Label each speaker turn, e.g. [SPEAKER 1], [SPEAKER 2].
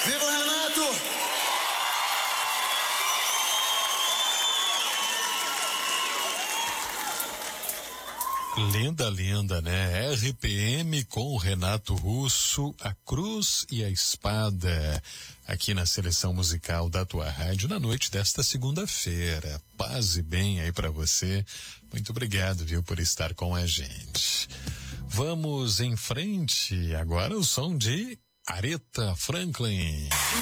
[SPEAKER 1] Viva o Renato!
[SPEAKER 2] Linda, linda, né? RPM com o Renato Russo, a cruz e a espada, aqui na seleção musical da tua rádio, na noite desta segunda-feira. Paz e bem aí pra você. Muito obrigado, viu, por estar com a gente. Vamos em frente, agora o som de Aretha Franklin.